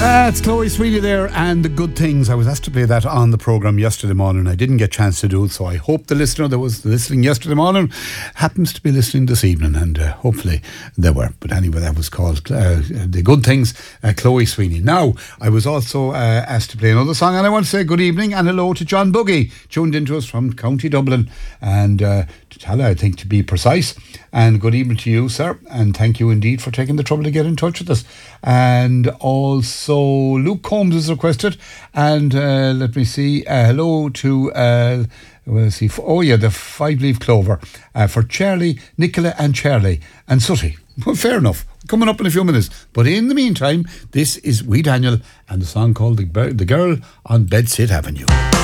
It's Chloe Sweeney there and The Good Things. I was asked to play that on the programme yesterday morning. I didn't get a chance to do it, so I hope the listener that was listening yesterday morning happens to be listening this evening, and hopefully they were. But anyway, that was called The Good Things, Chloe Sweeney. Now, I was also asked to play another song, and I want to say good evening and hello to John Buggy, tuned into us from County Dublin, and to Tala, I think, to be precise. And good evening to you, sir, and thank you indeed for taking the trouble to get in touch with us. And also Luke Combs is requested, and let me see, hello to the Five Leaf Clover for Charlie, Nicola and Charlie and Sooty. Well, fair enough, coming up in a few minutes, but in the meantime, this is Wee Daniel and the song called The Girl on Bedsit Avenue.